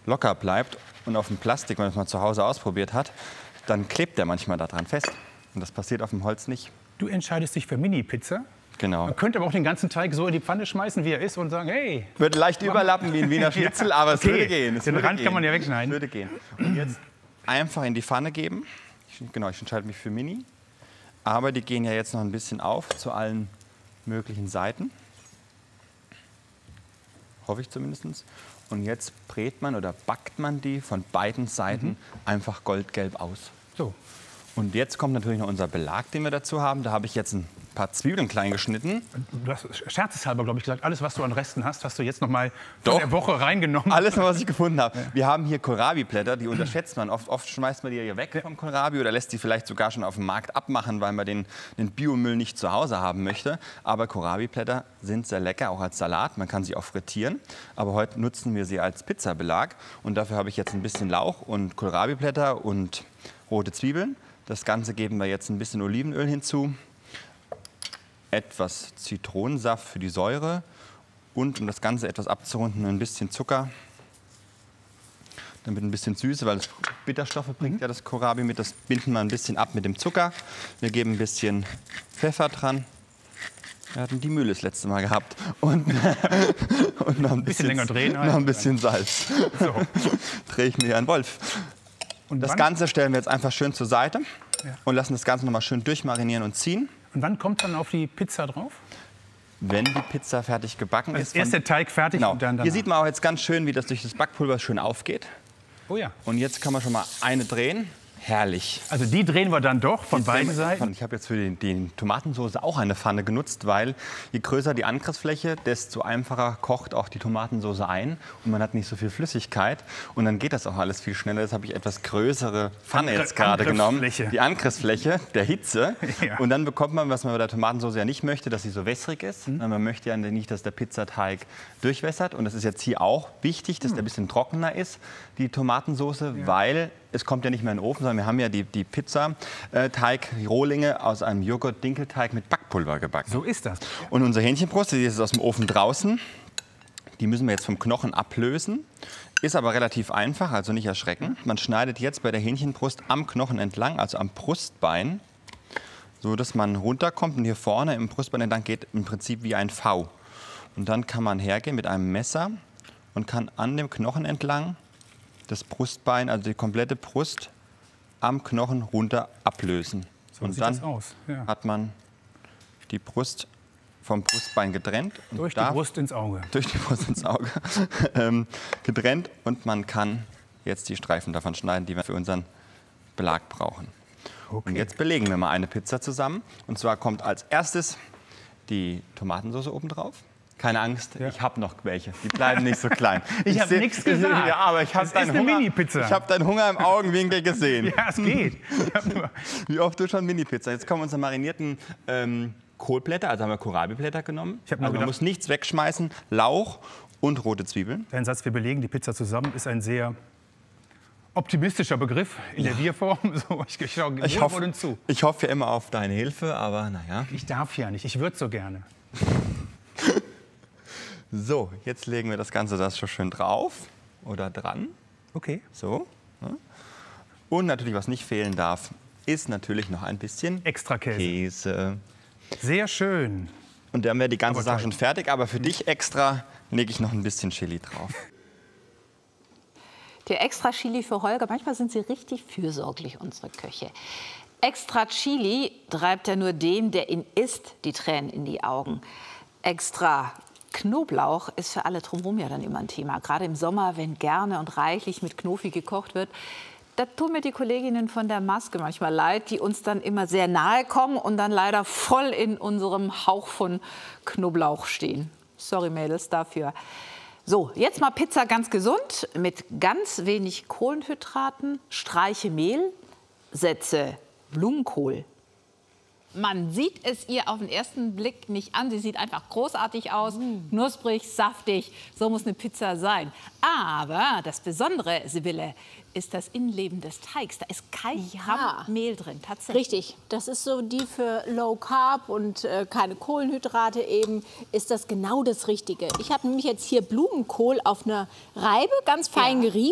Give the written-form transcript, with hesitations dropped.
locker bleibt und auf dem Plastik, wenn man es mal zu Hause ausprobiert hat, dann klebt der manchmal daran fest. Und das passiert auf dem Holz nicht. Du entscheidest dich für Mini-Pizza. Genau. Man könnte aber auch den ganzen Teig so in die Pfanne schmeißen, wie er ist und sagen, hey. Würde leicht überlappen wie ein Wiener Schnitzel, aber es würde gehen. Den Rand kann man ja wegschneiden. Es würde gehen. Und jetzt einfach in die Pfanne geben. Ich entscheide mich für Mini. Aber die gehen ja jetzt noch ein bisschen auf zu allen möglichen Seiten. Hoffe ich zumindest. Und jetzt brät man oder backt man die von beiden Seiten einfach goldgelb aus. So. Und jetzt kommt natürlich noch unser Belag, den wir dazu haben. Da habe ich jetzt ein paar Zwiebeln klein geschnitten. Du hast scherzeshalber, glaube ich, gesagt, alles, was du an Resten hast, hast du jetzt noch mal von der Woche reingenommen. Alles, was ich gefunden habe. Ja. Wir haben hier Kohlrabi-Blätter, die unterschätzt man. Oft schmeißt man die hier weg vom Kohlrabi oder lässt die vielleicht sogar schon auf dem Markt abmachen, weil man den Biomüll nicht zu Hause haben möchte. Aber Kohlrabi-Blätter sind sehr lecker, auch als Salat. Man kann sie auch frittieren. Aber heute nutzen wir sie als Pizzabelag. Und dafür habe ich jetzt ein bisschen Lauch und Kohlrabi-Blätter und rote Zwiebeln. Das Ganze geben wir jetzt ein bisschen Olivenöl hinzu, etwas Zitronensaft für die Säure und, um das Ganze etwas abzurunden, ein bisschen Zucker. Damit ein bisschen Süße, weil es Bitterstoffe bringt ja das Kohlrabi mit. Das binden wir ein bisschen ab mit dem Zucker. Wir geben ein bisschen Pfeffer dran. Wir hatten die Mühle das letzte Mal gehabt. Und noch ein bisschen länger drehen. Noch ein bisschen Salz. So. Drehe ich mir einen Wolf. Und das Ganze stellen wir jetzt einfach schön zur Seite und lassen das Ganze noch mal schön durchmarinieren und ziehen. Und wann kommt dann auf die Pizza drauf? Wenn die Pizza fertig gebacken ist. Erst der Teig fertig und dann danach. Hier sieht man auch jetzt ganz schön, wie das durch das Backpulver schön aufgeht. Oh ja. Und jetzt kann man schon mal eine drehen. Herrlich. Also die drehen wir dann doch von beiden Seiten? Ich habe jetzt für die Tomatensauce auch eine Pfanne genutzt, weil je größer die Angriffsfläche, desto einfacher kocht auch die Tomatensauce ein und man hat nicht so viel Flüssigkeit und dann geht das auch alles viel schneller. Deshalb habe ich etwas größere Pfanne jetzt gerade genommen. Die Angriffsfläche der Hitze. Ja. Und dann bekommt man, was man bei der Tomatensauce ja nicht möchte, dass sie so wässrig ist. Man möchte ja nicht, dass der Pizzateig durchwässert und das ist jetzt hier auch wichtig, dass der ein bisschen trockener ist, die Tomatensauce, weil es kommt ja nicht mehr in den Ofen, sondern wir haben ja die Pizzateig-Rohlinge aus einem Joghurt-Dinkelteig mit Backpulver gebacken. So ist das. Und unsere Hähnchenbrust, die ist aus dem Ofen draußen, die müssen wir jetzt vom Knochen ablösen. Ist aber relativ einfach, also nicht erschrecken. Man schneidet jetzt bei der Hähnchenbrust am Knochen entlang, also am Brustbein, so dass man runterkommt und hier vorne im Brustbein entlang geht im Prinzip wie ein V. Und dann kann man hergehen mit einem Messer und kann an dem Knochen entlang das Brustbein, also die komplette Brust am Knochen runter ablösen. So und sieht dann das aus. Ja. hat man die Brust vom Brustbein getrennt. Und durch die Brust ins Auge. Durch die Brust ins Auge getrennt und man kann jetzt die Streifen davon schneiden, die wir für unseren Belag brauchen. Okay. Und jetzt belegen wir mal eine Pizza zusammen. Und zwar kommt als erstes die Tomatensauce oben drauf. Keine Angst, ich habe noch welche. Die bleiben nicht so klein. Ich habe nichts gesagt. Ja, aber ich habe deinen Hunger im Augenwinkel gesehen. Ja, es geht. Wie oft du schon Mini-Pizza. Jetzt kommen unsere marinierten Kohlblätter, also haben wir Kohlrabi-Blätter genommen. Man muss nichts wegschmeißen. Lauch und rote Zwiebeln. Dein Satz, wir belegen die Pizza zusammen, ist ein sehr optimistischer Begriff in der Wir-Form. So, ich hoffe ja immer auf deine Hilfe, aber naja. Ich darf ja nicht, ich würde so gerne. So, jetzt legen wir das Ganze schon schön drauf oder dran. Okay. So. Und natürlich, was nicht fehlen darf, ist natürlich noch ein bisschen extra Käse. Sehr schön. Und dann wäre die ganze Sache schon fertig, aber für dich extra lege ich noch ein bisschen Chili drauf. Der extra Chili für Holger, manchmal sind sie richtig fürsorglich, unsere Köche. Extra Chili treibt ja nur dem, der ihn isst, die Tränen in die Augen. Extra Knoblauch ist für alle drumherum ja dann immer ein Thema. Gerade im Sommer, wenn gerne und reichlich mit Knofi gekocht wird. Da tun mir die Kolleginnen von der Maske manchmal leid, die uns dann immer sehr nahe kommen und dann leider voll in unserem Hauch von Knoblauch stehen. Sorry Mädels dafür. So, jetzt mal Pizza ganz gesund mit ganz wenig Kohlenhydraten. Streiche Mehl, setze Blumenkohl. Man sieht es ihr auf den ersten Blick nicht an. Sie sieht einfach großartig aus, knusprig, saftig. So muss eine Pizza sein. Aber das Besondere, Sibylle, ist das Innenleben des Teigs. Da ist kein Gramm Mehl drin, tatsächlich. Richtig, das ist so die für Low Carb und keine Kohlenhydrate eben, ist das genau das Richtige. Ich habe nämlich jetzt hier Blumenkohl auf einer Reibe, ganz fein gerieben.